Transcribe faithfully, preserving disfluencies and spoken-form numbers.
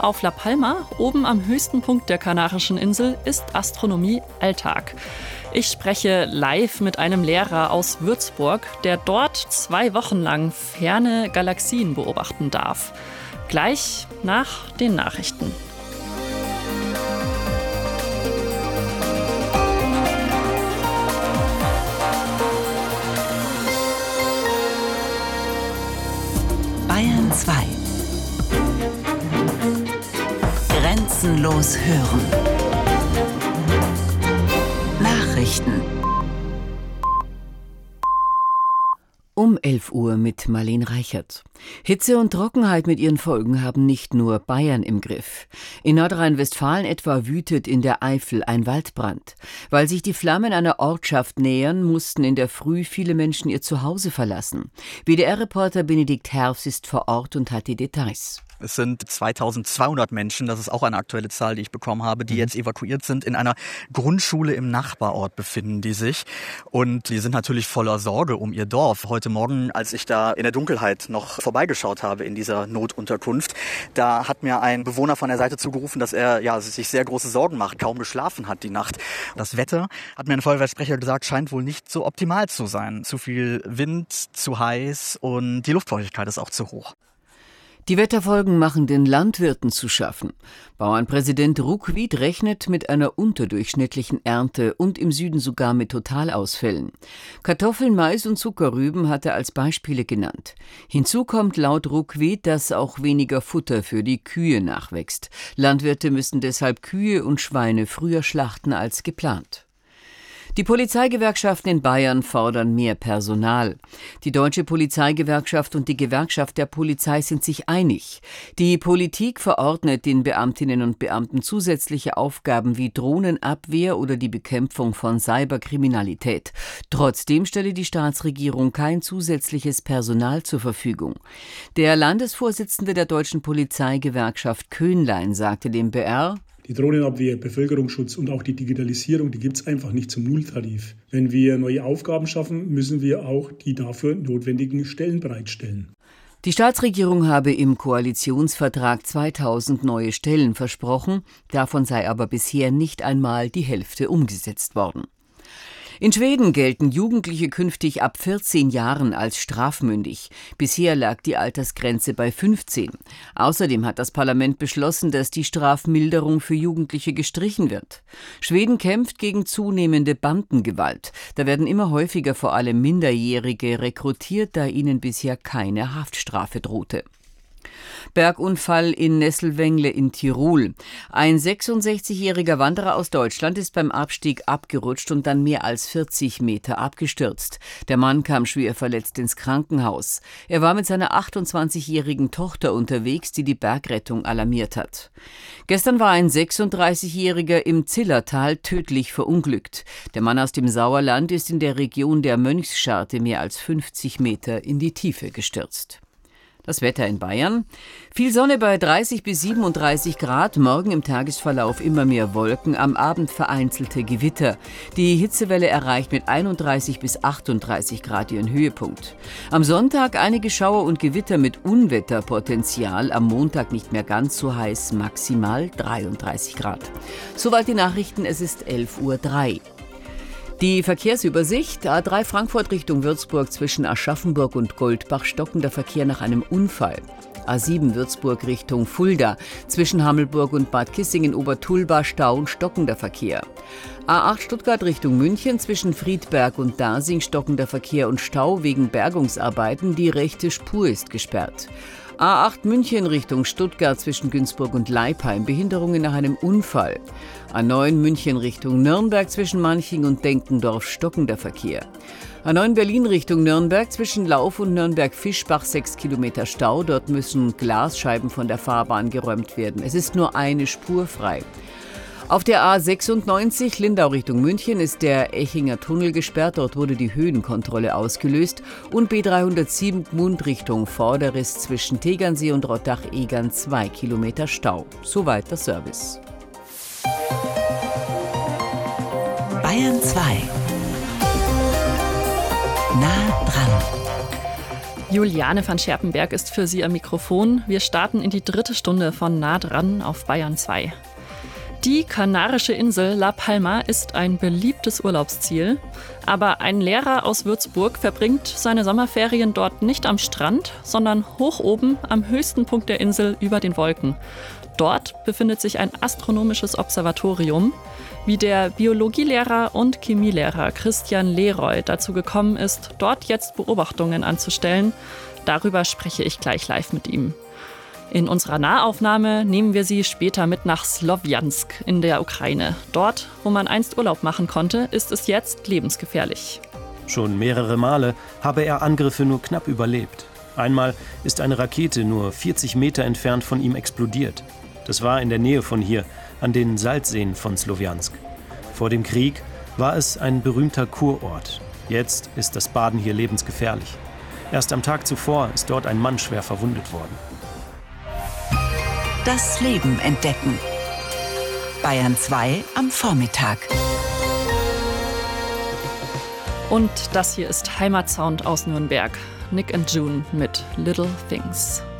Auf La Palma, oben am höchsten Punkt der Kanarischen Insel, ist Astronomie Alltag. Ich spreche live mit einem Lehrer aus Würzburg, der dort zwei Wochen lang ferne Galaxien beobachten darf. Gleich nach den Nachrichten. Bayern zwei. Grenzenlos hören. Nachrichten. Um elf Uhr mit Marlene Reichert. Hitze und Trockenheit mit ihren Folgen haben nicht nur Bayern im Griff. In Nordrhein-Westfalen etwa wütet in der Eifel ein Waldbrand. Weil sich die Flammen einer Ortschaft nähern, mussten in der Früh viele Menschen ihr Zuhause verlassen. W D R-Reporter Benedikt Herfs ist vor Ort und hat die Details. Es sind zweitausendzweihundert Menschen, das ist auch eine aktuelle Zahl, die ich bekommen habe, die jetzt evakuiert sind. In einer Grundschule im Nachbarort befinden die sich. Und die sind natürlich voller Sorge um ihr Dorf. Heute Morgen, als ich da in der Dunkelheit noch vorbeigeschaut habe in dieser Notunterkunft, da hat mir ein Bewohner von der Seite zugerufen, dass er ja sich sehr große Sorgen macht, kaum geschlafen hat die Nacht. Das Wetter, hat mir ein Feuerwehrsprecher gesagt, scheint wohl nicht so optimal zu sein. Zu viel Wind, zu heiß und die Luftfeuchtigkeit ist auch zu hoch. Die Wetterfolgen machen den Landwirten zu schaffen. Bauernpräsident Ruckwied rechnet mit einer unterdurchschnittlichen Ernte und im Süden sogar mit Totalausfällen. Kartoffeln, Mais und Zuckerrüben hat er als Beispiele genannt. Hinzu kommt laut Ruckwied, dass auch weniger Futter für die Kühe nachwächst. Landwirte müssen deshalb Kühe und Schweine früher schlachten als geplant. Die Polizeigewerkschaften in Bayern fordern mehr Personal. Die Deutsche Polizeigewerkschaft und die Gewerkschaft der Polizei sind sich einig. Die Politik verordnet den Beamtinnen und Beamten zusätzliche Aufgaben wie Drohnenabwehr oder die Bekämpfung von Cyberkriminalität. Trotzdem stelle die Staatsregierung kein zusätzliches Personal zur Verfügung. Der Landesvorsitzende der Deutschen Polizeigewerkschaft Köhnlein sagte dem B R: Die Drohnenabwehr, Bevölkerungsschutz und auch die Digitalisierung, die gibt es einfach nicht zum Nulltarif. Wenn wir neue Aufgaben schaffen, müssen wir auch die dafür notwendigen Stellen bereitstellen. Die Staatsregierung habe im Koalitionsvertrag zweitausend neue Stellen versprochen, davon sei aber bisher nicht einmal die Hälfte umgesetzt worden. In Schweden gelten Jugendliche künftig ab vierzehn Jahren als strafmündig. Bisher lag die Altersgrenze bei fünfzehn. Außerdem hat das Parlament beschlossen, dass die Strafmilderung für Jugendliche gestrichen wird. Schweden kämpft gegen zunehmende Bandengewalt. Da werden immer häufiger vor allem Minderjährige rekrutiert, da ihnen bisher keine Haftstrafe drohte. Bergunfall in Nesselwengle in Tirol. Ein sechsundsechzigjähriger Wanderer aus Deutschland ist beim Abstieg abgerutscht und dann mehr als vierzig Meter abgestürzt. Der Mann kam schwer verletzt ins Krankenhaus. Er war mit seiner achtundzwanzigjährigen Tochter unterwegs, die die Bergrettung alarmiert hat. Gestern war ein sechsunddreißigjähriger im Zillertal tödlich verunglückt. Der Mann aus dem Sauerland ist in der Region der Mönchsscharte mehr als fünfzig Meter in die Tiefe gestürzt. Das Wetter in Bayern. Viel Sonne bei dreißig bis siebenunddreißig Grad. Morgen im Tagesverlauf immer mehr Wolken. Am Abend vereinzelte Gewitter. Die Hitzewelle erreicht mit einunddreißig bis achtunddreißig Grad ihren Höhepunkt. Am Sonntag einige Schauer und Gewitter mit Unwetterpotenzial. Am Montag nicht mehr ganz so heiß. Maximal dreiunddreißig Grad. Soweit die Nachrichten. Es ist elf Uhr drei. Die Verkehrsübersicht: A drei Frankfurt Richtung Würzburg zwischen Aschaffenburg und Goldbach stockender Verkehr nach einem Unfall. A sieben Würzburg Richtung Fulda zwischen Hammelburg und Bad Kissingen-Obertulba Stau und stockender Verkehr. A acht Stuttgart Richtung München zwischen Friedberg und Dasing stockender Verkehr und Stau wegen Bergungsarbeiten. Die rechte Spur ist gesperrt. A acht München Richtung Stuttgart zwischen Günzburg und Leipheim, Behinderungen nach einem Unfall. A neun München Richtung Nürnberg zwischen Manching und Denkendorf, stockender Verkehr. A neun Berlin Richtung Nürnberg zwischen Lauf und Nürnberg-Fischbach, sechs Kilometer Stau. Dort müssen Glasscheiben von der Fahrbahn geräumt werden. Es ist nur eine Spur frei. Auf der A sechsundneunzig Lindau Richtung München ist der Echinger Tunnel gesperrt. Dort wurde die Höhenkontrolle ausgelöst. Und B dreihundertsieben Gmund Richtung Vorderriss zwischen Tegernsee und Rottach-Egern, zwei Kilometer Stau. Soweit der Service. Bayern zwei. Nah dran. Juliane van Scherpenberg ist für Sie am Mikrofon. Wir starten in die dritte Stunde von Nah dran auf Bayern zwei. Die kanarische Insel La Palma ist ein beliebtes Urlaubsziel. Aber ein Lehrer aus Würzburg verbringt seine Sommerferien dort nicht am Strand, sondern hoch oben am höchsten Punkt der Insel über den Wolken. Dort befindet sich ein astronomisches Observatorium. Wie der Biologielehrer und Chemielehrer Christian Leroy dazu gekommen ist, dort jetzt Beobachtungen anzustellen, darüber spreche ich gleich live mit ihm. In unserer Nahaufnahme nehmen wir Sie später mit nach Slowjansk in der Ukraine. Dort, wo man einst Urlaub machen konnte, ist es jetzt lebensgefährlich. Schon mehrere Male habe er Angriffe nur knapp überlebt. Einmal ist eine Rakete nur vierzig Meter entfernt von ihm explodiert. Das war in der Nähe von hier, an den Salzseen von Slowjansk. Vor dem Krieg war es ein berühmter Kurort. Jetzt ist das Baden hier lebensgefährlich. Erst am Tag zuvor ist dort ein Mann schwer verwundet worden. Das Leben entdecken. Bayern zwei am Vormittag. Und das hier ist Heimatsound aus Nürnberg. Nick and June mit Little Things.